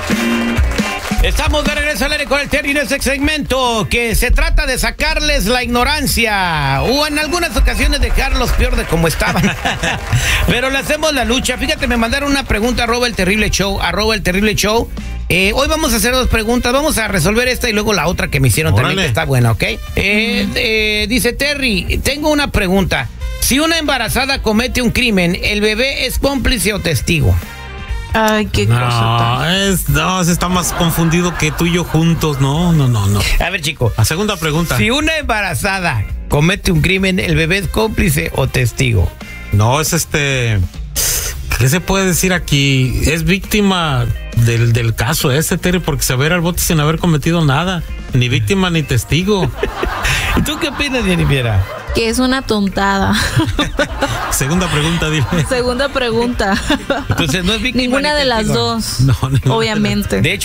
Estamos de regreso al aire con el Terry en este segmento que se trata de sacarles la ignorancia o en algunas ocasiones dejarlos peor de como estaban. Pero le hacemos la lucha. Fíjate, me mandaron una pregunta @el terrible show. Hoy vamos a hacer 2 preguntas. Vamos a resolver esta y luego la otra que me hicieron. Órale. También, que está buena, ¿ok? Dice Terry, tengo una pregunta. Si una embarazada comete un crimen, ¿el bebé es cómplice o testigo? Ay, qué cosa. No, se está más confundido que tú y yo juntos. No. A ver, chico. La segunda pregunta. Si una embarazada comete un crimen, ¿el bebé es cómplice o testigo? No, es ¿qué se puede decir aquí? Es víctima del caso Terry, porque se va a ir al bote sin haber cometido nada. Ni víctima ni testigo. ¿Tú qué opinas, Jennifer? Que es una tontada. Segunda pregunta, dile. Segunda pregunta. Entonces no es víctima. Ninguna de las dos. No, obviamente. De hecho,